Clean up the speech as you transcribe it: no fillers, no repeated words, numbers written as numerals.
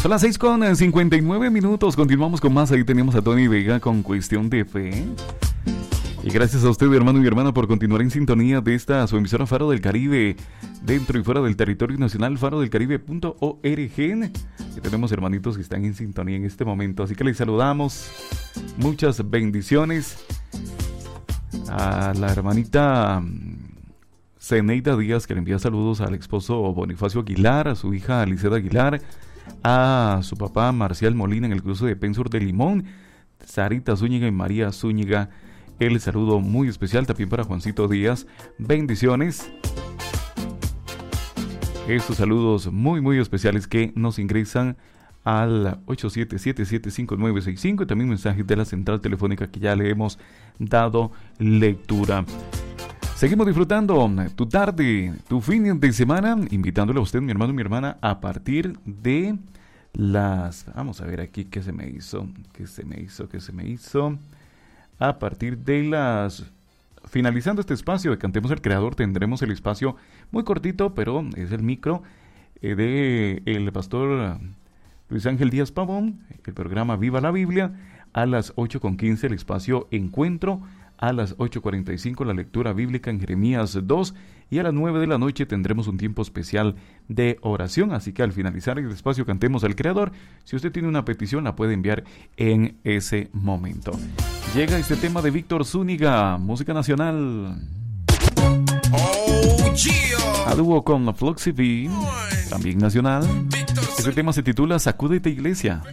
Son las 6:59. Continuamos con más. Ahí tenemos a Tony Vega con Cuestión de Fe. Y gracias a usted, hermano y hermana, por continuar en sintonía de esta su emisora Faro del Caribe, dentro y fuera del territorio nacional, farodelcaribe.org. Y tenemos hermanitos que están en sintonía en este momento, así que les saludamos. Muchas bendiciones a la hermanita Zeneida Díaz, que le envía saludos al esposo Bonifacio Aguilar, a su hija Aliceda Aguilar, a su papá Marcial Molina en el cruce de Pensur de Limón, Sarita Zúñiga y María Zúñiga. El saludo muy especial también para Juancito Díaz. Bendiciones. Estos saludos muy especiales que nos ingresan al 87775965 y también mensajes de la central telefónica que ya le hemos dado lectura. Seguimos disfrutando tu tarde, tu fin de semana, invitándole a usted, mi hermano y mi hermana, a partir de las... Vamos a ver aquí qué se me hizo. A partir de las... Finalizando este espacio de Cantemos al Creador, tendremos el espacio muy cortito, pero es el micro de el pastor Luis Ángel Díaz Pavón, el programa Viva la Biblia. A las 8:15 el espacio Encuentro, a las 8:45 la lectura bíblica en Jeremías 2 y a las 9 de la noche tendremos un tiempo especial de oración. Así que al finalizar el espacio Cantemos al Creador, si usted tiene una petición la puede enviar en ese momento. Llega este tema de Víctor Zúñiga, música nacional. Oh, yeah. A dúo con Floxy V, también nacional. Este tema se titula Sacúdete Iglesia.